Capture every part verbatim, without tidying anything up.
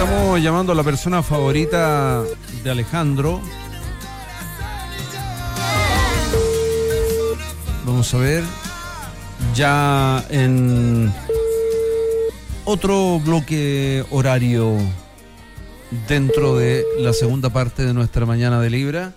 Estamos llamando a la persona favorita de Alejandro. Vamos a ver. Ya en otro bloque horario dentro de la segunda parte de nuestra Mañana de Libra.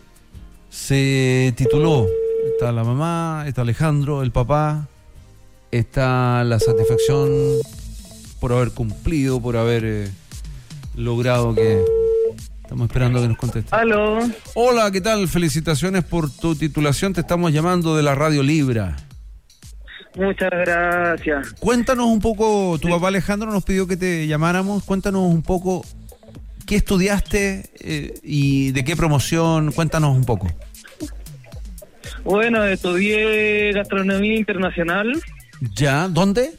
Se tituló, está la mamá, está Alejandro, el papá, está la satisfacción por haber cumplido, por haber eh, logrado que... Estamos esperando que nos conteste. Aló. Hola, ¿qué tal? Felicitaciones por tu titulación, te estamos llamando de la Radio Libra. Muchas gracias. Cuéntanos un poco, tu sí. papá Alejandro nos pidió que te llamáramos, cuéntanos un poco qué estudiaste eh, y de qué promoción, cuéntanos un poco. Bueno, estudié gastronomía internacional. ¿Ya? ¿Dónde?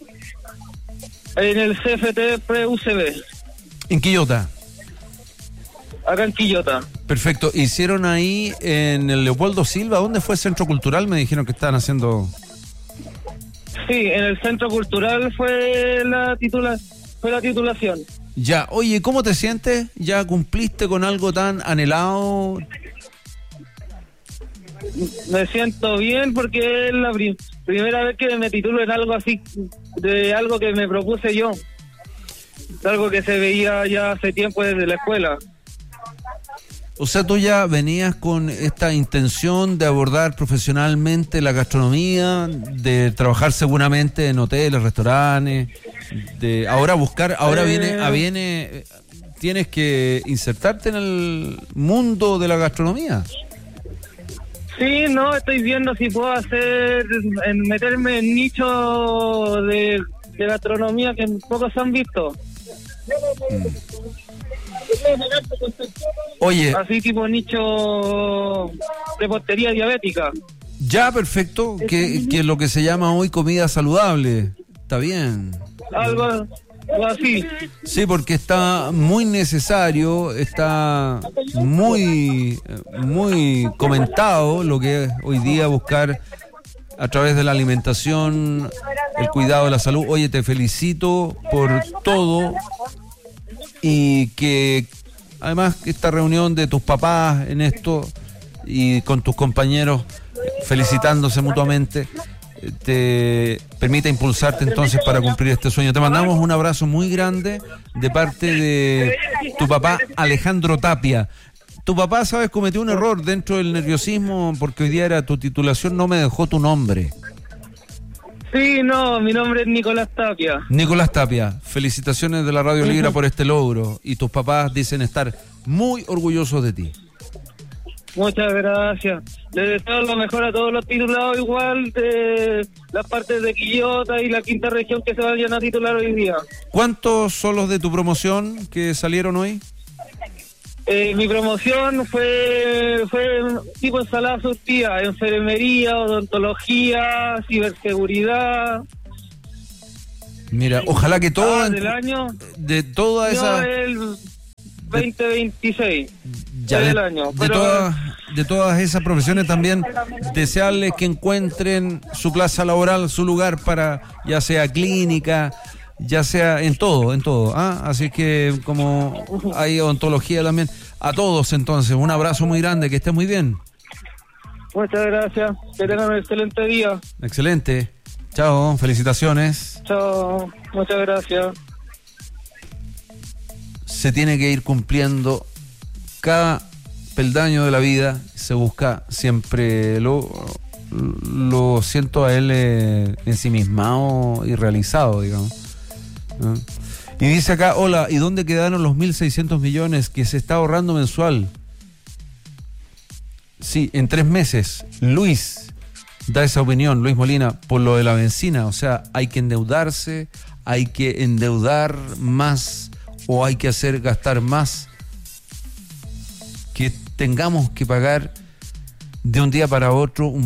En el C F T Pre-U C B. ¿En Quillota? Acá en Quillota. Perfecto. ¿Hicieron ahí en el Leopoldo Silva? ¿Dónde fue el Centro Cultural? Me dijeron que estaban haciendo... Sí, en el Centro Cultural fue la titula fue la titulación. Ya, oye, ¿cómo te sientes? ¿Ya cumpliste con algo tan anhelado? Me siento bien porque es la pri primera vez que me titulo en algo así, de algo que me propuse yo. Algo que se veía ya hace tiempo desde la escuela. O sea, tú ya venías con esta intención de abordar profesionalmente la gastronomía, de trabajar seguramente en hoteles, restaurantes, de ahora buscar, ahora eh... viene, viene, tienes que insertarte en el mundo de la gastronomía. Sí, no, estoy viendo si puedo hacer, en meterme en nicho de, de gastronomía que pocos han visto. Mm. Oye, así tipo nicho de postería diabética. Ya, perfecto, que, que lo que se llama hoy comida saludable, está bien. Algo, algo así. Sí, porque está muy necesario, está muy, muy comentado lo que es hoy día buscar a través de la alimentación, el cuidado de la salud. Oye, te felicito por todo. Y que además esta reunión de tus papás en esto y con tus compañeros felicitándose mutuamente te permite impulsarte entonces para cumplir este sueño. Te mandamos un abrazo muy grande de parte de tu papá Alejandro Tapia. Tu papá, sabes, cometió un error dentro del nerviosismo porque hoy día era tu titulación, no me dejó tu nombre. Sí, no, mi nombre es Nicolás Tapia. Nicolás Tapia, felicitaciones de la Radio Libra por este logro y tus papás dicen estar muy orgullosos de ti. Muchas gracias. Les deseo lo mejor a todos los titulados, igual de las partes de Quillota y la quinta región que se vayan a titular hoy día. ¿Cuántos son los de tu promoción que salieron hoy? Eh, mi promoción fue fue tipo ensalada surtida, enfermería, odontología, ciberseguridad. Mira, ojalá que todo... Ah, del año... De toda esa... Yo el veinte veintiséis ya del de, año. De, pero... todas, de todas esas profesiones también desearles que encuentren su plaza laboral, su lugar para, ya sea clínica, ya sea en todo, en todo. ¿ah? Así que como hay odontología también, a todos entonces, un abrazo muy grande, que estén muy bien. Muchas gracias, que tengan un excelente día. Excelente, chao, felicitaciones. Chao, muchas gracias. Se tiene que ir cumpliendo cada peldaño de la vida, se busca siempre, lo, lo siento a él eh, ensimismado y realizado, digamos. ¿Ah? Y dice acá, hola, ¿y dónde quedaron los mil seiscientos millones que se está ahorrando mensual? Sí, en tres meses. Luis da esa opinión, Luis Molina, por lo de la benzina. O sea, hay que endeudarse, hay que endeudar más o hay que hacer gastar más, que tengamos que pagar de un día para otro un